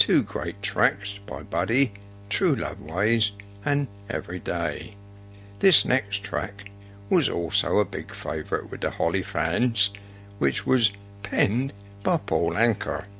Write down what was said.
two great tracks by Buddy, True Love Ways and Every Day. This next track was also a big favourite with the Holly fans, which was penned by Paul Anka.